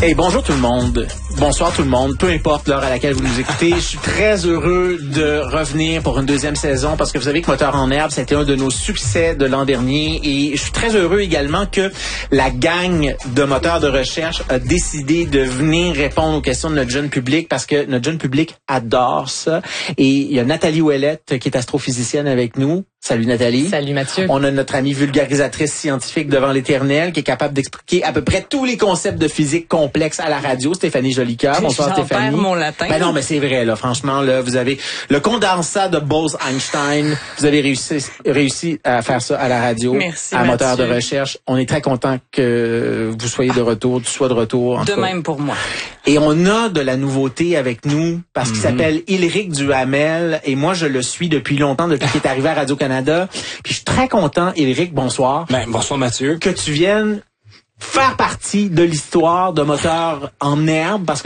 Hey, bonjour tout le monde. Bonsoir tout le monde. Peu importe l'heure à laquelle vous nous écoutez, je suis très heureux de revenir pour une deuxième saison parce que vous savez que Moteur en herbe, c'était un de nos succès de l'an dernier et je suis très heureux également que la gang de moteurs de recherche a décidé de venir répondre aux questions de notre jeune public parce que notre jeune public adore ça. Et il y a Nathalie Ouellette qui est astrophysicienne avec nous. Salut Nathalie. Salut Mathieu. On a notre amie vulgarisatrice scientifique devant l'éternel qui est capable d'expliquer à peu près tous les concepts de physique complexes à la radio, Stéphanie Jolicoeur. Bonsoir Stéphanie. J'en perds mon latin. Ben non, mais c'est vrai là, franchement là, vous avez le condensat de Bose-Einstein, vous avez réussi à faire ça à la radio. Merci à Mathieu. Moteur de recherche. On est très content que vous soyez de retour, tu sois de retour. De même pour moi. Et on a de la nouveauté avec nous parce qu'il s'appelle Ylric Duhamel et moi je le suis depuis longtemps, depuis qu'il est arrivé à Radio-Canada. Puis je suis très content, Ylric, bonsoir. Bonsoir Mathieu. Que tu viennes faire partie de l'histoire de Moteur en herbe parce que